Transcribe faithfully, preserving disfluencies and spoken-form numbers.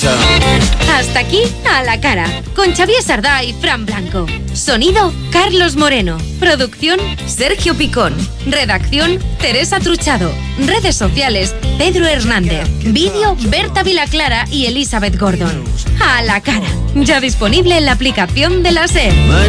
escucha. Hasta aquí A la Cara, con Xavier Sardá y Fran Blanco. Sonido, Carlos Moreno. Producción, Sergio Picón. Redacción, Teresa Truchado. Redes sociales, Pedro Hernández. Vídeo, Berta Vilaclara y Elizabeth Gordon. A la Cara, ya disponible en la aplicación de la SER.